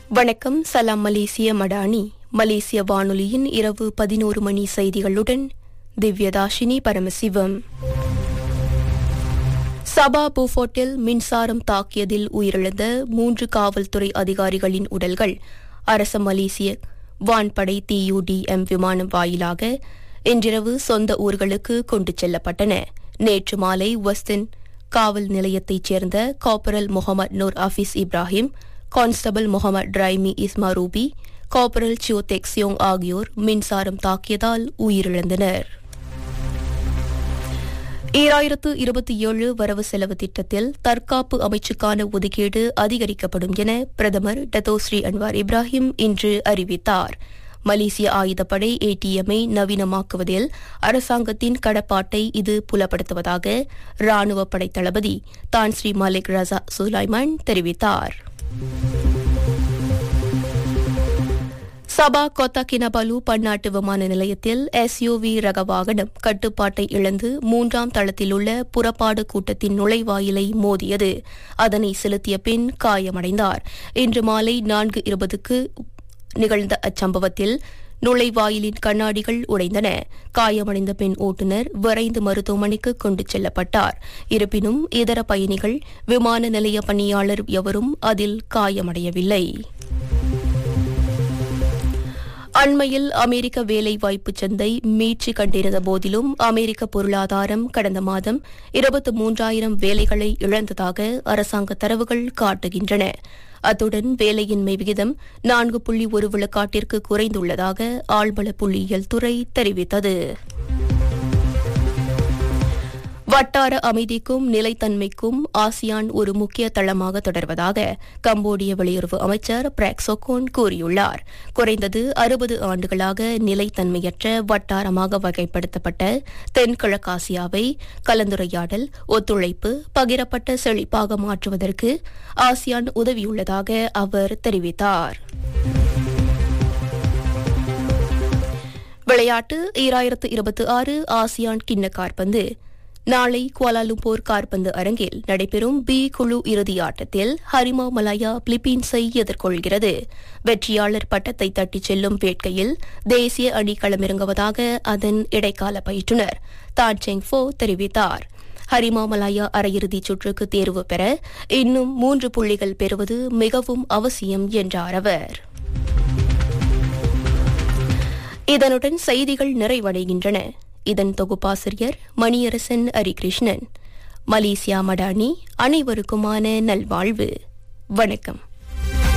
வணக்கம். சலாம் மலேசிய மடானி மலேசிய வானொலியின் இரவு 11 மணி செய்திகளுடன் திவ்யதாஷினி பரமசிவம். சபா பூஃபோர்ட்டில் மின்சாரம் தாக்கியதில் உயிரிழந்த 3 காவல்துறை அதிகாரிகளின் உடல்கள் அரச மலேசிய வான்படை TUDM விமானம் வாயிலாக இன்றிரவு சொந்த ஊர்களுக்கு கொண்டு செல்லப்பட்டன. நேற்று மாலை வெஸ்டன் காவல் நிலையத்தைச் சேர்ந்த கார்பரல் முகமது நூர் அஃபீஸ் இப்ராஹிம், கான்ஸ்டபிள் முகமது டிரைமி இஸ்மாரூபி, கார்பரல் சியோ தெக்சியோங் ஆகியோர் மின்சாரம் தாக்கியதால் உயிரிழந்தனர். 2027 வரவு செலவு திட்டத்தில் தற்காப்பு அமைச்சுக்கான ஒதுக்கீடு அதிகரிக்கப்படும் என பிரதமர் டத்தோஸ்ரீ அன்வார் இப்ராஹிம் இன்று அறிவித்தார். மலேசிய ஆயுதப்படை ATM-ஐ நவீனமாக்குவதில் அரசாங்கத்தின் கடப்பாட்டை இது புலப்படுத்துவதாக ராணுவ படை தளபதி தான் ஸ்ரீ மலிக் ரஸா சுலைமான் தெரிவித்தார். சபா கோத்தா கினபாலு பன்னாட்டு விமான நிலையத்தில் SUV ரக வாகனம் கட்டுப்பாட்டை இழந்து 3ஆம் தளத்தில் உள்ள புறப்பாடு கூட்டத்தின் நுழைவாயிலை மோதியது. அதனை செலுத்திய பின் காயமடைந்தார். இன்று மாலை 4:20க்கு நிகழ்ந்த அச்சம்பவத்தில் நுழைவாயிலின் கண்ணாடிகள் உடைந்தன. காயமடைந்த பெண் ஓட்டுநர் விரைந்து மருத்துவமனைக்கு கொண்டு செல்லப்பட்டார். இருப்பினும் இதர பயணிகள், விமான நிலைய பணியாளர் எவரும் அதில் காயமடையவில்லை. அண்மையில் அமெரிக்க வேலைவாய்ப்பு சந்தை மீட்சி கண்டிருந்த போதிலும் அமெரிக்க பொருளாதாரம் கடந்த மாதம் 23,000 வேலைகளை இழந்ததாக அரசாங்க தரவுகள் காட்டுகின்றன. அத்துடன் வேலையின்மை விகிதம் 4.1 விழுக்காட்டிற்கு குறைந்துள்ளதாக ஆழ்வள புள்ளியியல் துறை தெரிவித்தது. வட்டார அமைதிக்கும் நிலைத்தன்மைக்கும் ஆசியான் ஒரு முக்கிய தளமாக தொடர்வதாக கம்போடிய வெளியுறவு அமைச்சர் பிராக் சொக்கோன் கூறியுள்ளார். குறைந்தது 60 ஆண்டுகளாக நிலைத்தன்மையற்ற வட்டாரமாக வகைப்படுத்தப்பட்ட தென்கிழக்காசியாவை கலந்துரையாடல், ஒத்துழைப்பு, பகிரப்பட்ட செழிப்பாக மாற்றுவதற்கு ஆசியான் உதவியுள்ளதாக அவர் தெரிவித்தார். விளையாட்டு 2026 ஆசியான் கிண்ண காற்பந்து நாளை குவாலாலும்பூர் காற்பந்து அரங்கில் நடைபெறும் B குழு இறுதி ஆட்டத்தில் ஹரிமா மலாயா பிலிப்பீன்ஸை எதிர்கொள்கிறது. வெற்றியாளர் பட்டத்தை தட்டிச் செல்லும் வேட்கையில் தேசிய அணி களமிறங்குவதாக அதன் இடைக்கால பயிற்றுநர் தான் செங் ஃபோ தெரிவித்தார். ஹரிமா மலாயா அரையிறுதிச் சுற்றுக்கு தேர்வு பெற இன்னும் 3 புள்ளிகள் பெறுவது மிகவும் அவசியம் என்றார் அவர். இதனுடன் செய்திகள் நிறைவடைகின்றன. இதன் தொகுப்பாசிரியர் மணியரசன் அரிகிருஷ்ணன். மலேசியா மடானி அனைவருக்குமான நல்வாழ்வு. வணக்கம்.